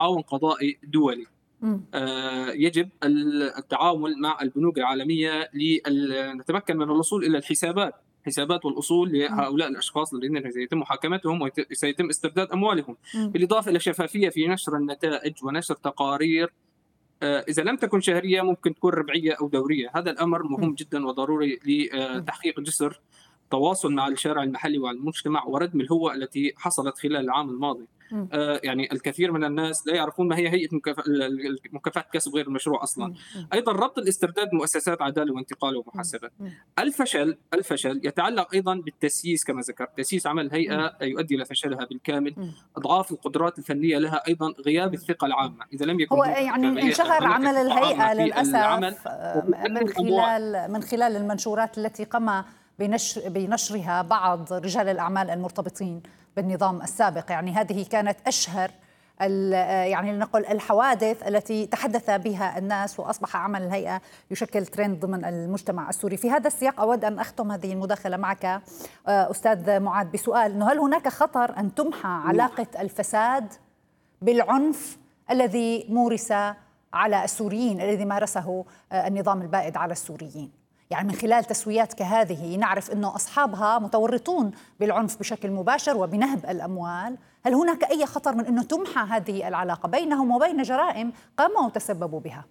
تعاون قضائي دولي. إمم. يجب التعامل مع البنوك العالمية نتمكن من الوصول إلى حسابات والأصول إمم. لهؤلاء الأشخاص الذين سيتم محاكمتهم وسيتم استرداد أموالهم، إمم. بالإضافة إلى شفافية في نشر النتائج ونشر تقارير. إذا لم تكن شهرية ممكن تكون ربعية أو دورية. هذا الأمر إمم. مهم جدا وضروري إمم. لتحقيق جسر تواصل مع الشارع المحلي والمجتمع وردم الهوة التي حصلت خلال العام الماضي. إمم. يعني الكثير من الناس لا يعرفون ما هي هيئة مكافحة كسب غير المشروع أصلا. إمم. إمم. أيضا ربط الاسترداد مؤسسات عدالة وانتقال إمم. ومحاسبة. إمم. الفشل يتعلق أيضا بالتسييس كما ذكرت. تسييس عمل إمم. الهيئة يؤدي إلى فشلها بالكامل. إمم. أضعاف القدرات الفنية لها أيضا غياب إمم. الثقة العامة. إذا لم يكن هو يعني انشهر هناك عمل ثقة عامة الهيئة في العمل للأسف وبكل الأموال. من خلال المنشورات التي قام بنشرها بعض رجال الأعمال المرتبطين بالنظام السابق. يعني هذه كانت أشهر يعني لنقل الحوادث التي تحدث بها الناس، وأصبح عمل الهيئة يشكل ترند ضمن المجتمع السوري. في هذا السياق أود أن أختم هذه المداخلة معك أستاذ معاذ بسؤال، أنه هل هناك خطر أن تمحى علاقة الفساد بالعنف الذي مورس على السوريين، الذي مارسه النظام البائد على السوريين؟ يعني من خلال تسويات كهذه نعرف أنه أصحابها متورطون بالعنف بشكل مباشر وبنهب الأموال. هل هناك أي خطر من أنه تمحى هذه العلاقة بينهم وبين جرائم قاموا وتسببوا بها؟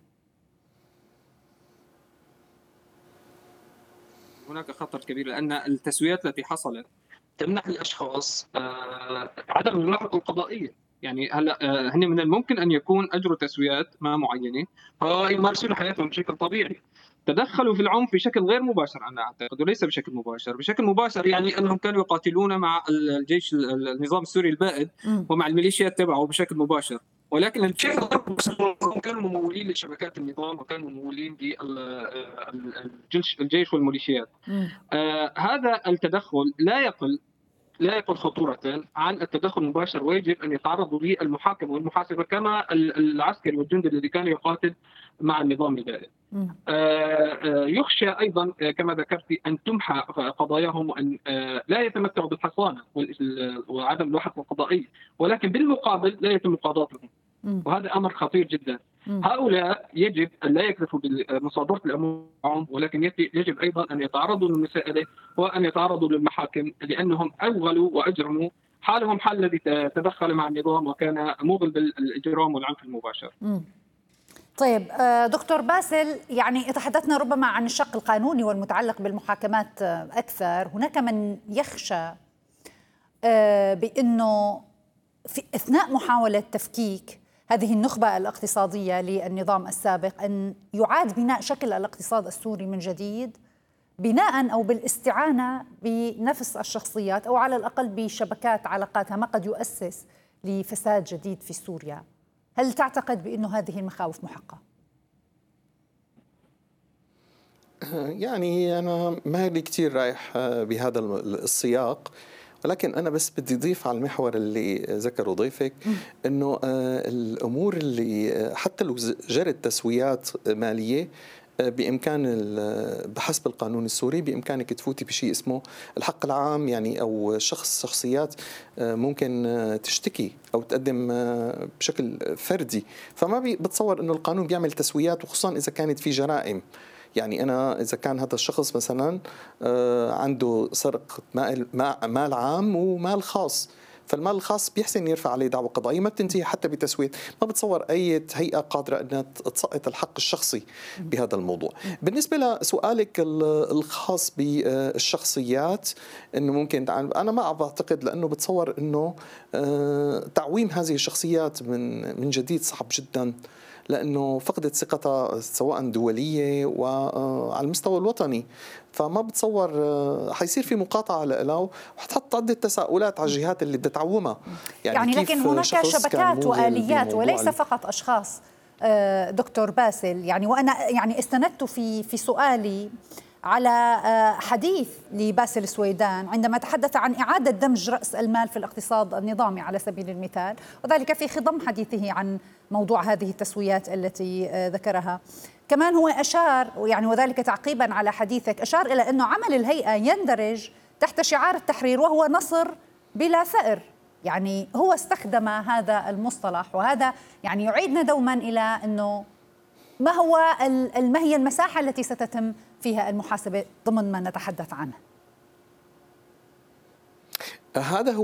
هناك خطر كبير لأن التسويات التي حصلت تمنح الأشخاص عدم الملاحقة القضائية. يعني هلا هن من الممكن أن يكون أجروا تسويات ما معينة فيمارسون حياتهم بشكل طبيعي. تدخلوا في العنف بشكل غير مباشر أنا أعتقد، وليس بشكل مباشر. بشكل مباشر يعني أنهم كانوا يقاتلون مع الجيش النظام السوري البائد ومع الميليشيات تبعه بشكل مباشر، ولكن الشيء كانوا ممولين لشبكات النظام وكانوا ممولين للجيش والميليشيات. هذا التدخل لا يقل خطورة عن التدخل المباشر، ويجب أن يتعرضوا للمحاكمة والمحاسبة كما العسكري والجندي الذي كان يقاتل مع النظام البائد. يخشى أيضا كما ذكرت أن تمحى قضاياهم وأن لا يتمتعوا بالحصانة وعدم الملاحقة القضائية، ولكن بالمقابل لا يتم مقاضاتهم، وهذا أمر خطير جدا. هؤلاء يجب أن لا يكتفوا بمصادرة الأموال، ولكن يجب أيضا أن يتعرضوا للمساءلة وأن يتعرضوا للمحاكم، لأنهم أوغلوا وأجرموا حالهم حال الذي تدخل مع النظام وكان موغل بالإجرام والعنف المباشر. طيب دكتور باسل، يعني تحدثنا ربما عن الشق القانوني والمتعلق بالمحاكمات أكثر. هناك من يخشى بأنه في أثناء محاولة تفكيك هذه النخبة الاقتصادية للنظام السابق أن يعاد بناء شكل الاقتصاد السوري من جديد، بناء أو بالاستعانة بنفس الشخصيات أو على الأقل بشبكات علاقاتها، ما قد يؤسس لفساد جديد في سوريا. هل تعتقد بأنه هذه المخاوف محقة؟ يعني أنا ما لي كتير رايح بهذا السياق، ولكن أنا بس بدي أضيف على المحور اللي ذكره ضيفك أنه الأمور اللي حتى لو جرت تسويات مالية بإمكان بحسب القانون السوري بإمكانك تفوتي بشيء اسمه الحق العام، يعني أو شخصيات ممكن تشتكي أو تقدم بشكل فردي. فما بتصور أنه القانون بيعمل تسويات، وخصوصا إذا كانت في جرائم. يعني أنا إذا كان هذا الشخص مثلا عنده سرق مال عام ومال خاص، فالمال الخاص بيحسن يرفع عليه دعوة قضائية ما بتنتهي حتى بتسوية. ما بتصور أي هيئة قادرة أنها تسقط الحق الشخصي بهذا الموضوع. بالنسبة لسؤالك الخاص بالشخصيات إنه ممكن، أنا ما بعتقد، لأنه بتصور إنه تعويم هذه الشخصيات من جديد صعب جدا، لأنه فقدت ثقتها سواء دولية وعلى المستوى الوطني. فما بتصور حيصير في مقاطعة له، وحتحط عدة تساؤلات على الجهات اللي بدها تعومها. يعني لكن هناك شبكات وآليات وليس فقط أشخاص دكتور باسل. يعني وأنا يعني استندت في سؤالي على حديث لباسل السويدان عندما تحدث عن إعادة دمج رأس المال في الاقتصاد النظامي على سبيل المثال، وذلك في خضم حديثه عن موضوع هذه التسويات التي ذكرها. كمان هو أشار، يعني وذلك تعقيبا على حديثك، أشار إلى أنه عمل الهيئة يندرج تحت شعار التحرير وهو نصر بلا ثأر. يعني هو استخدم هذا المصطلح، وهذا يعني يعيدنا دوما إلى أنه ما هي المساحة التي ستتم فيها المحاسبة ضمن ما نتحدث عنه. هذا هو